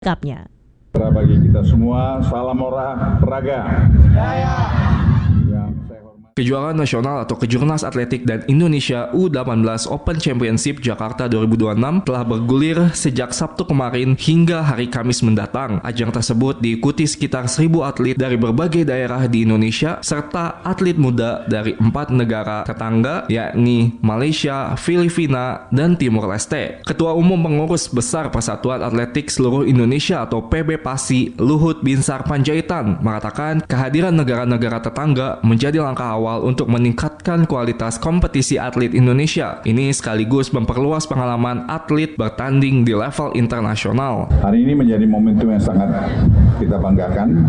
Kapnya. Bagi kita semua, salam olahraga. Kejuaraan nasional atau Kejurnas Atletik dan Indonesia U18 Open Championship Jakarta 2026 telah bergulir sejak Sabtu kemarin hingga hari Kamis mendatang. Ajang tersebut diikuti sekitar 1.000 atlet dari berbagai daerah di Indonesia serta atlet muda dari 4 negara tetangga yakni Malaysia, Filipina, dan Timor Leste. Ketua Umum Pengurus Besar Persatuan Atletik Seluruh Indonesia atau PB-PASI Luhut Binsar Panjaitan mengatakan kehadiran negara-negara tetangga menjadi langkah awal untuk meningkatkan kualitas kompetisi atlet Indonesia. Ini sekaligus memperluas pengalaman atlet bertanding di level internasional. Hari ini menjadi momentum yang sangat kita banggakan.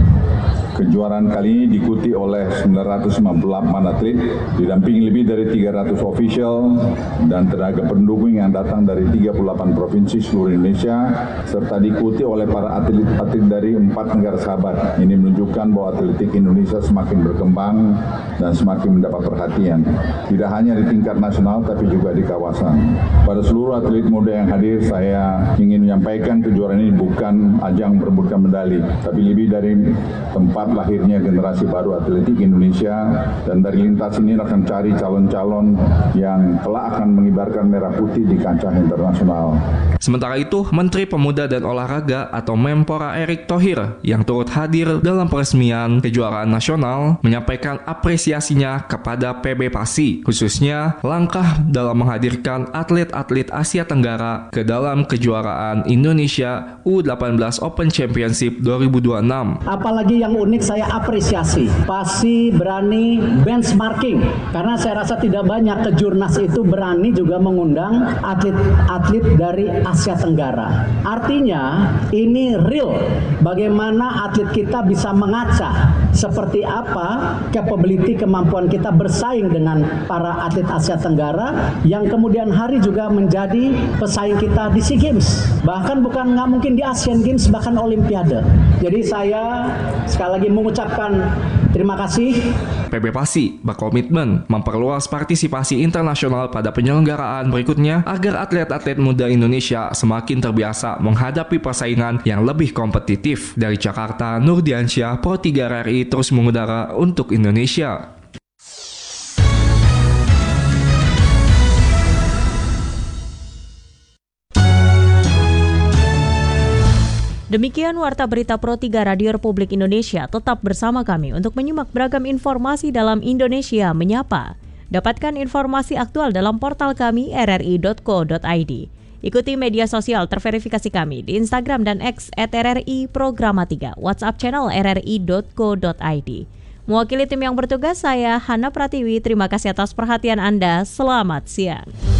Kejuaraan kali ini diikuti oleh 998 atlet, didampingi lebih dari 300 official dan tenaga pendukung yang datang dari 38 provinsi seluruh Indonesia, serta diikuti oleh para atlet-atlet dari 4 negara sahabat. Ini menunjukkan bahwa atletik Indonesia semakin berkembang dan semakin mendapat perhatian, tidak hanya di tingkat nasional tapi juga di kawasan. Pada seluruh atlet muda yang hadir, saya ingin menyampaikan kejuaraan ini bukan ajang perebutan medali, tapi lebih dari tempat lahirnya generasi baru atletik Indonesia, dan dari lintas ini akan cari calon-calon yang kelak akan mengibarkan merah putih di kancah internasional. Sementara itu, Menteri Pemuda dan Olahraga atau Menpora Erick Thohir yang turut hadir dalam peresmian kejuaraan nasional menyampaikan apresiasinya kepada PB-PASI, khususnya langkah dalam menghadirkan atlet-atlet Asia Tenggara ke dalam kejuaraan Indonesia U18 Open Championship 2026. Apalagi yang unik saya apresiasi, PASI berani benchmarking, karena saya rasa tidak banyak kejurnas itu berani juga mengundang atlet-atlet dari Asia Tenggara. Artinya ini real bagaimana atlet kita bisa mengaca seperti apa capability kemampuan kita bersaing dengan para atlet Asia Tenggara yang kemudian hari juga menjadi pesaing kita di SEA Games, bahkan bukan nggak mungkin di Asian Games, bahkan Olimpiade. Jadi saya sekali lagi mengucapkan terima kasih. PB-PASI berkomitmen memperluas partisipasi internasional pada penyelenggaraan berikutnya agar atlet-atlet muda Indonesia semakin terbiasa menghadapi persaingan yang lebih kompetitif. Dari Jakarta, Nurdiansyah, Pro 3 RRI terus mengudara untuk Indonesia. Demikian Warta Berita Pro 3 Radio Republik Indonesia. Tetap bersama kami untuk menyimak beragam informasi dalam Indonesia Menyapa. Dapatkan informasi aktual dalam portal kami rri.co.id. Ikuti media sosial terverifikasi kami di Instagram dan X @RRI Programa 3, WhatsApp channel rri.co.id. Mewakili tim yang bertugas, saya Hana Pratiwi. Terima kasih atas perhatian Anda. Selamat siang.